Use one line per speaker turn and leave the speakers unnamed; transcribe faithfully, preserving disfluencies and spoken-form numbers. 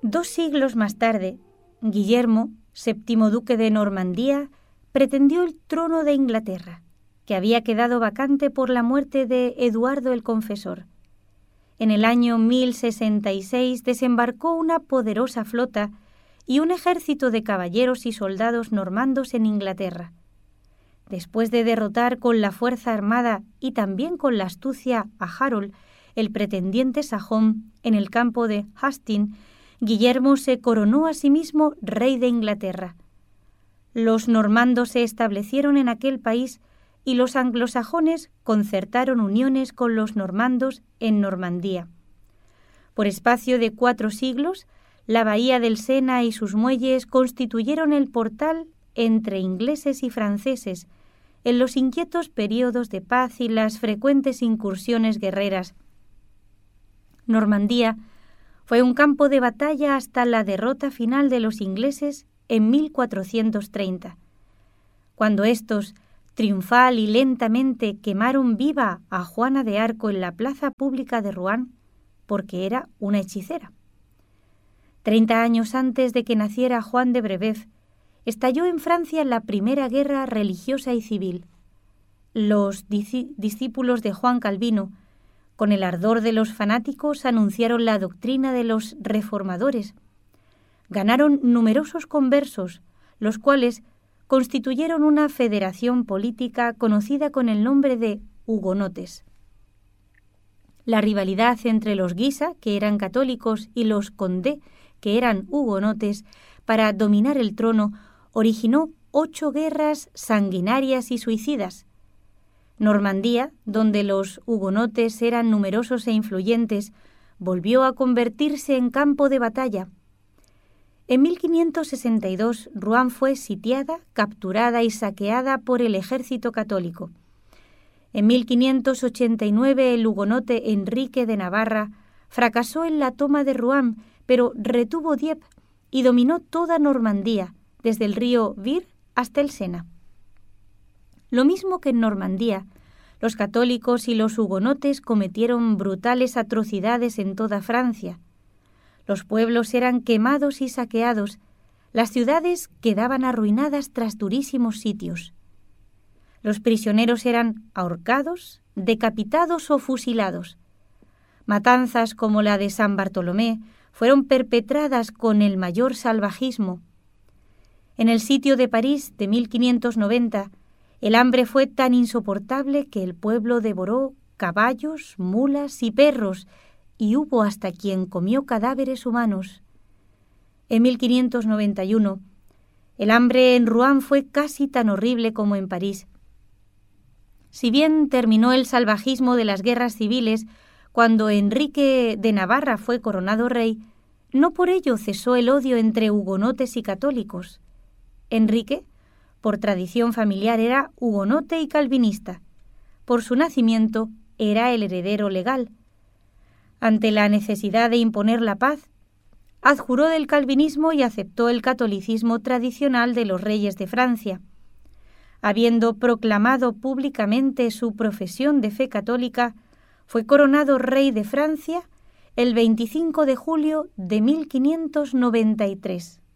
Dos siglos más tarde, Guillermo, séptimo duque de Normandía, pretendió el trono de Inglaterra, que había quedado vacante por la muerte de Eduardo el Confesor. En el año mil sesenta y seis desembarcó una poderosa flota y un ejército de caballeros y soldados normandos en Inglaterra. Después de derrotar con la fuerza armada y también con la astucia a Harold, el pretendiente sajón, en el campo de Hastings, Guillermo se coronó a sí mismo rey de Inglaterra. Los normandos se establecieron en aquel país y los anglosajones concertaron uniones con los normandos en Normandía. Por espacio de cuatro siglos, la bahía del Sena y sus muelles constituyeron el portal entre ingleses y franceses en los inquietos períodos de paz y las frecuentes incursiones guerreras. Normandía fue un campo de batalla hasta la derrota final de los ingleses en mil cuatrocientos treinta, cuando éstos, triunfal y lentamente, quemaron viva a Juana de Arco en la plaza pública de Rouen, porque era una hechicera. Treinta años antes de que naciera Juan de Brebeuf, estalló en Francia la primera guerra religiosa y civil. Los discípulos de Juan Calvino, con el ardor de los fanáticos, anunciaron la doctrina de los reformadores. Ganaron numerosos conversos, los cuales constituyeron una federación política conocida con el nombre de hugonotes. La rivalidad entre los Guisa, que eran católicos, y los Condé, que eran hugonotes, para dominar el trono, originó ocho guerras sanguinarias y suicidas. Normandía, donde los hugonotes eran numerosos e influyentes, volvió a convertirse en campo de batalla. En mil quinientos sesenta y dos, Rouen fue sitiada, capturada y saqueada por el ejército católico. En mil quinientos ochenta y nueve, el hugonote Enrique de Navarra fracasó en la toma de Rouen, pero retuvo Dieppe y dominó toda Normandía, desde el río Vir hasta el Sena. Lo mismo que en Normandía, los católicos y los hugonotes cometieron brutales atrocidades en toda Francia. Los pueblos eran quemados y saqueados, las ciudades quedaban arruinadas tras durísimos sitios. Los prisioneros eran ahorcados, decapitados o fusilados. Matanzas como la de San Bartolomé fueron perpetradas con el mayor salvajismo. En el sitio de París de mil quinientos noventa, el hambre fue tan insoportable que el pueblo devoró caballos, mulas y perros, y hubo hasta quien comió cadáveres humanos. En mil quinientos noventa y uno, el hambre en Rouen fue casi tan horrible como en París. Si bien terminó el salvajismo de las guerras civiles cuando Enrique de Navarra fue coronado rey, no por ello cesó el odio entre hugonotes y católicos. Enrique, por tradición familiar, era hugonote y calvinista. Por su nacimiento, era el heredero legal. Ante la necesidad de imponer la paz, adjuró del calvinismo y aceptó el catolicismo tradicional de los reyes de Francia. Habiendo proclamado públicamente su profesión de fe católica, fue coronado rey de Francia el veinticinco de julio de mil quinientos noventa y tres.